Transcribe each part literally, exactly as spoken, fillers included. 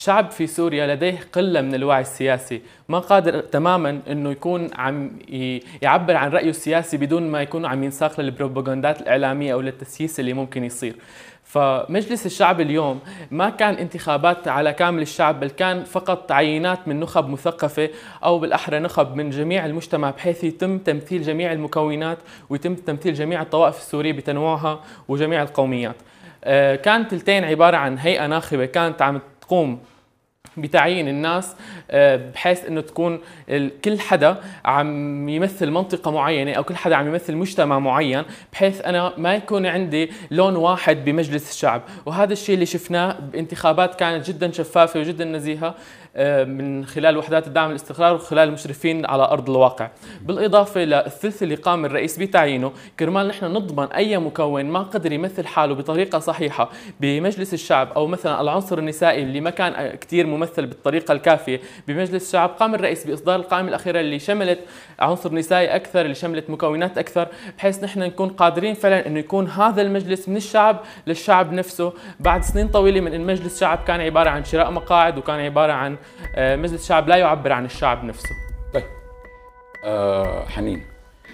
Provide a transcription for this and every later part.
شعب في سوريا لديه قلة من الوعي السياسي، ما قادر تماما انه يكون عم يعبر عن رأيه السياسي بدون ما يكون عم ينساق للبروباغندات الإعلامية أو للتسييس اللي ممكن يصير. فمجلس الشعب اليوم ما كان انتخابات على كامل الشعب، بل كان فقط عينات من نخب مثقفة أو بالأحرى نخب من جميع المجتمع، بحيث يتم تمثيل جميع المكونات ويتم تمثيل جميع الطوائف السورية بتنوعها وجميع القوميات. كانت التين عبارة عن هيئة ناخبة كانت عم تقوم بتعيين الناس بحيث انه تكون كل حدا عم يمثل منطقة معينة او كل حدا عم يمثل مجتمع معين، بحيث انا ما يكون عندي لون واحد بمجلس الشعب. وهذا الشيء اللي شفناه بانتخابات كانت جدا شفافة وجدا نزيهة من خلال وحدات الدعم والاستقرار وخلال المشرفين على ارض الواقع. بالاضافه للثلث اللي قام الرئيس بتعيينه، كرمال نحن نضمن اي مكون ما قدر يمثل حاله بطريقه صحيحه بمجلس الشعب، او مثلا العنصر النسائي اللي ما كان كثير ممثل بالطريقه الكافيه بمجلس الشعب، قام الرئيس باصدار القائمه الاخيره اللي شملت عنصر نسائي اكثر، اللي شملت مكونات اكثر، بحيث نحن نكون قادرين فعلا انه يكون هذا المجلس من الشعب للشعب نفسه، بعد سنين طويله من ان مجلس الشعب كان عباره عن شراء مقاعد وكان عباره عن مجلس الشعب لا يعبر عن الشعب نفسه. طيب آه حنين،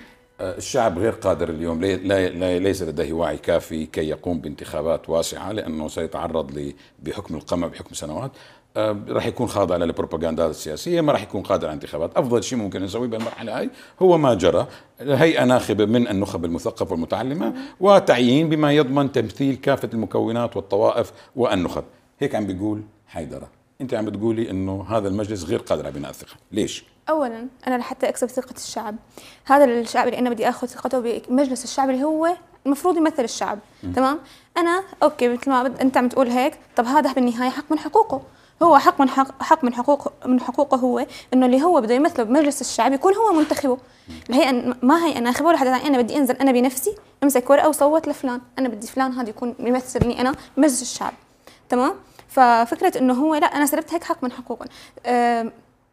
آه الشعب غير قادر اليوم، لي لي ليس لديه وعي كافي كي يقوم بانتخابات واسعة، لأنه سيتعرض بحكم القمع بحكم سنوات، آه راح يكون خاضع للبروباغندا السياسية، ما راح يكون قادر على انتخابات. أفضل شيء ممكن نسويه بالمرحلة هاي هو ما جرى، هيئة ناخبة من النخب المثقفة والمتعلمة وتعيين بما يضمن تمثيل كافة المكونات والطوائف والنخب. هيك عم بيقول حيدرة، انت عم بتقولي انه هذا المجلس غير قادر على بناء الثقه، ليش؟ اولا انا لحتى اكسب ثقه الشعب، هذا الشعب اللي انا بدي اخذ ثقته بمجلس الشعب اللي هو المفروض يمثل الشعب، م. تمام؟ انا اوكي مثل ما انت عم تقول هيك، طب هذا بالنهايه حق من حقوقه، هو حق من حق, حق من حقوق من حقوقه هو انه اللي هو بده يمثله بمجلس الشعب يكون هو منتخبه. الهيئه ما هي انا ناخبه ولا حدا ثاني، انا بدي انزل انا بنفسي امسك ورقه وصوت لفلان، انا بدي فلان هذا يكون يمثلني انا بمجلس الشعب، تمام؟ ففكرة انه هو لا انا سلبت هيك حق من حقوقهم. آه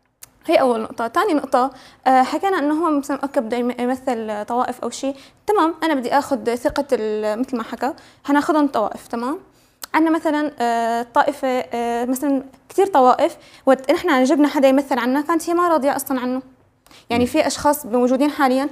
هي اول نقطة. ثاني نقطة، آه حكينا انه هو مثلا اوكي بده يمثل طوائف او شيء، تمام، انا بدي اخذ ثقة مثل ما حكى، حناخذهم طوائف، تمام؟ عندنا مثلا آه طائفة آه مثلا كثير طوائف، ونحن جبنا حدا يمثل عنا كانت هي ما راضية اصلا عنه. يعني في اشخاص موجودين حاليا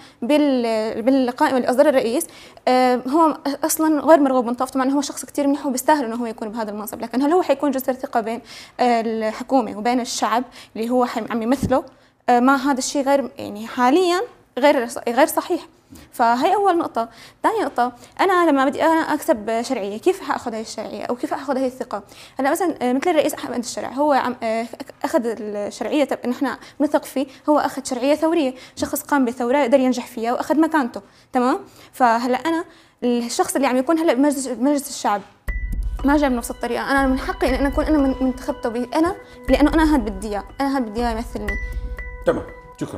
بالقائمه اللي اصدر الرئيس آه هو اصلا غير مرغوب من طرفه، مع انه هو شخص كثير منيح وبيستاهل انه هو يكون بهذا المنصب، لكن هل هو حيكون جسر ثقه بين آه الحكومه وبين الشعب اللي هو عم يمثله؟ آه ما هذا الشيء غير يعني حاليا غير غير صحيح. فهي اول نقطه. ثاني نقطه، انا لما بدي انا اكسب شرعيه، كيف حاخذ هي الشرعيه او كيف اخذ هي الثقه؟ هلا مثلا مثل الرئيس احمد الشرع، هو عم اخذ الشرعيه تبع نحن نثق فيه، هو اخذ شرعيه ثوريه، شخص قام بثوره قدر ينجح فيها واخذ مكانته، تمام؟ فهلا انا الشخص اللي عم يكون هلا بمجلس مجلس الشعب ما جاي بنفس الطريقه، انا من حقي ان انا اكون انا من انتخبته بي انا، لانه انا هاد بدي اياه، انا هاد بدي اياه يمثلني. تمام، شكرا.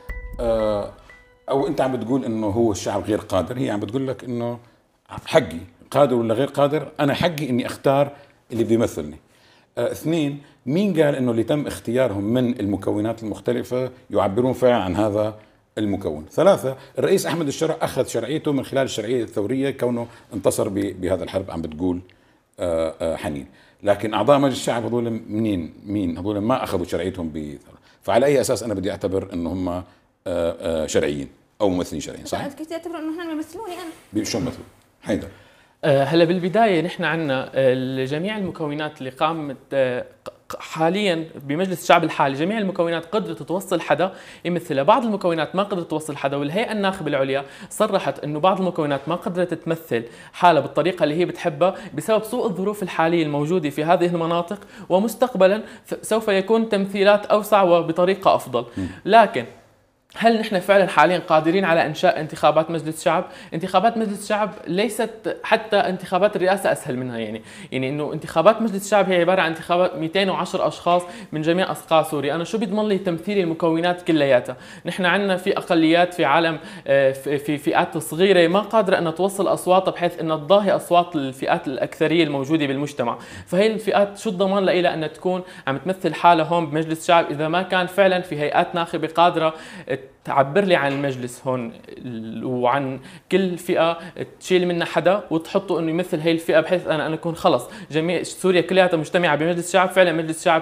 آه او انت عم بتقول انه هو الشعب غير قادر، هي عم بتقول لك انه حقي قادر ولا غير قادر، انا حقي اني اختار اللي بيمثلني. آه اثنين، مين قال انه اللي تم اختيارهم من المكونات المختلفة يعبرون فعلا عن هذا المكون؟ ثلاثة، الرئيس احمد الشرع اخذ شرعيته من خلال الشرعية الثورية كونه انتصر بهذا الحرب، عم بتقول آه آه حنين، لكن اعضاء مجلس الشعب هذول منين؟ مين هذول ما اخذوا شرعيتهم ب، فعلى اي اساس انا بدي اعتبر انه هم آه آه شرعيين او ممثلين شرعيين؟ صح؟ كيف تعتبروا انه هن يمثلوني انا؟ شو مثل حيدر؟ هلا بالبدايه نحن عندنا جميع المكونات اللي قامت حاليا بمجلس الشعب الحالي، جميع المكونات قدرت توصل حدا يمثلها، بعض المكونات ما قدرت توصل حدا، والهيئه الناخبه العليا صرحت انه بعض المكونات ما قدرت تمثل حالها بالطريقه اللي هي بتحبها بسبب سوء الظروف الحاليه الموجوده في هذه المناطق، ومستقبلا سوف يكون تمثيلات اوسع وبطريقه افضل. لكن هل نحن فعلا حاليا قادرين على انشاء انتخابات مجلس شعب؟ انتخابات مجلس شعب ليست حتى انتخابات الرئاسه اسهل منها، يعني يعني انه انتخابات مجلس الشعب هي عباره عن انتخابات مئتين وعشرة اشخاص من جميع اصقاع سوريا، انا شو بيضمن لي تمثيل المكونات كلياتها؟ نحن عندنا في اقليات في عالم في فئات صغيره ما قادره ان توصل اصواتها بحيث ان تضاهي اصوات الفئات الاكثريه الموجوده بالمجتمع، فهي الفئات شو الضمان لها ان تكون عم تمثل حالها هون بمجلس الشعب اذا ما كان فعلا في هيئات ناخبه قادره تعبر لي عن المجلس هون وعن كل فئه، تشيل منها حدا وتحطه انه يمثل هي الفئه، بحيث انا انا اكون خلص جميع سوريا كلها مجتمعه بمجلس الشعب، فعلا مجلس الشعب